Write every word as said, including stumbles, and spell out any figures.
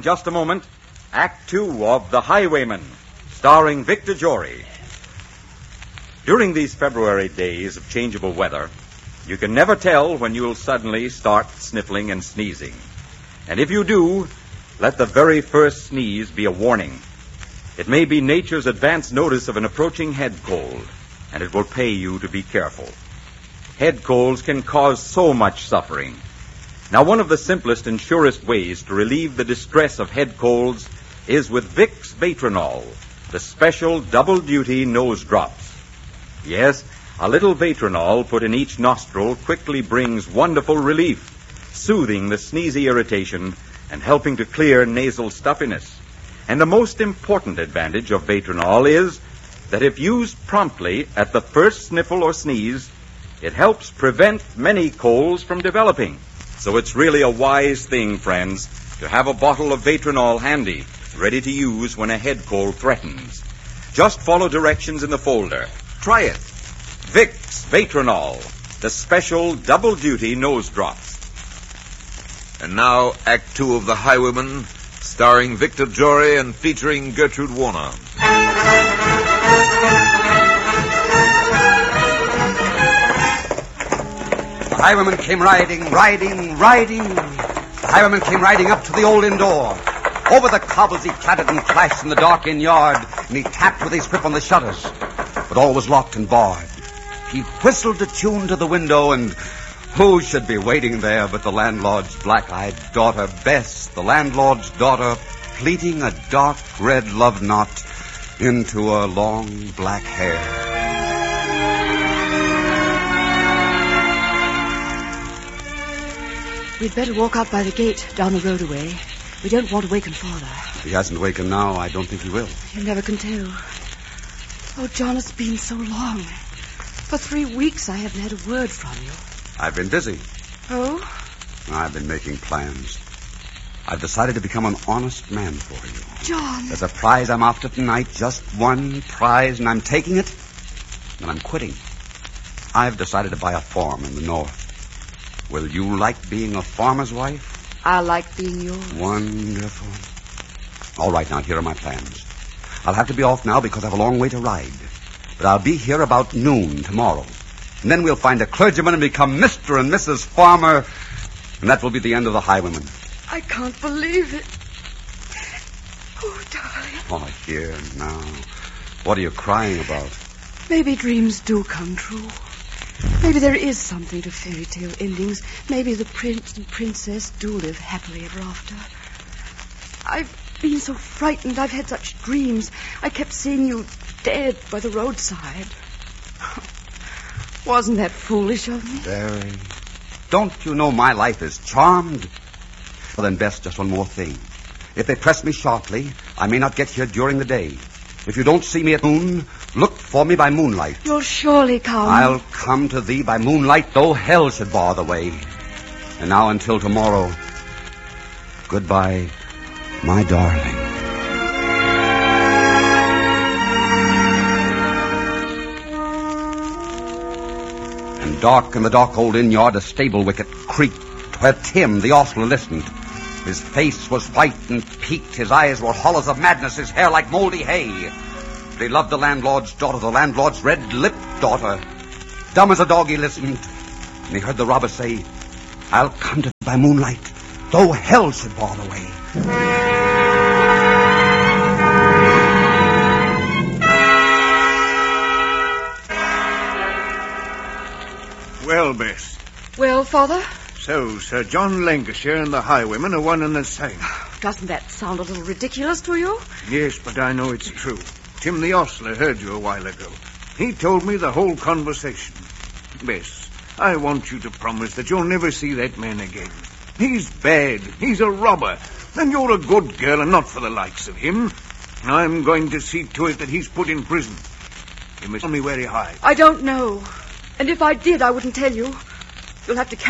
in just a moment, Act Two of The Highwayman, starring Victor Jory. During these February days of changeable weather, you can never tell when you'll suddenly start sniffling and sneezing. And if you do, let the very first sneeze be a warning. It may be nature's advance notice of an approaching head cold, and it will pay you to be careful. Head colds can cause so much suffering. Now, one of the simplest and surest ways to relieve the distress of head colds is with Vicks Vatronol, the special double-duty nose drops. Yes, a little Vatronol put in each nostril quickly brings wonderful relief, soothing the sneezy irritation and helping to clear nasal stuffiness. And the most important advantage of Vatronol is that if used promptly at the first sniffle or sneeze, it helps prevent many colds from developing. So it's really a wise thing, friends, to have a bottle of Vatronol handy, ready to use when a head cold threatens. Just follow directions in the folder. Try it. Vicks Vatronol, the special double-duty nose drops. And now, Act Two of The Highwayman, starring Victor Jory and featuring Gertrude Warner. The highwayman came riding, riding, riding. The highwayman came riding up to the old inn door. Over the cobbles he clattered and clashed in the dark inn yard, and he tapped with his whip on the shutters. But all was locked and barred. He whistled a tune to the window, and who should be waiting there but the landlord's black-eyed daughter, Bess, the landlord's daughter, pleating a dark red love knot into her long black hair. We'd better walk out by the gate down the road away. We don't want to waken Father. If he hasn't wakened now, I don't think he will. You never can tell. Oh, John, it's been so long. For three weeks I haven't had a word from you. I've been busy. Oh? I've been making plans. I've decided to become an honest man for you. John. There's a prize I'm after tonight, just one prize, and I'm taking it, and I'm quitting. I've decided to buy a farm in the north. Will you like being a farmer's wife? I like being yours. Wonderful. All right, now, here are my plans. I'll have to be off now because I have a long way to ride. But I'll be here about noon tomorrow. And then we'll find a clergyman and become Mister and Missus Farmer. And that will be the end of the highwayman. I can't believe it. Oh, darling. Oh, here now. What are you crying about? Maybe dreams do come true. Maybe there is something to fairy tale endings. Maybe the prince and princess do live happily ever after. I've been so frightened. I've had such dreams. I kept seeing you dead by the roadside. Wasn't that foolish of me? Very. Don't you know my life is charmed? Well, then, Bess, just one more thing. If they press me sharply, I may not get here during the day. If you don't see me at noon, look for me by moonlight. You'll surely come. I'll come to thee by moonlight, though hell should bar the way. And now, until tomorrow, goodbye, my darling. And dark in the dark old inn yard, a stable wicket creaked, where Tim, the ostler, listened. His face was white and peaked, his eyes were hollows of madness, his hair like moldy hay. But he loved the landlord's daughter, the landlord's red-lipped daughter. Dumb as a dog he listened, and he heard the robber say, I'll come to thee by moonlight, though hell should bar the way. Well, Bess. Well, Father? So, Sir John Lancashire and the highwayman are one and the same. Doesn't that sound a little ridiculous to you? Yes, but I know it's true. Tim the ostler heard you a while ago. He told me the whole conversation. Bess, I want you to promise that you'll never see that man again. He's bad. He's a robber. And you're a good girl and not for the likes of him. I'm going to see to it that he's put in prison. You must tell me where he hides. I don't know. And if I did, I wouldn't tell you. You'll have to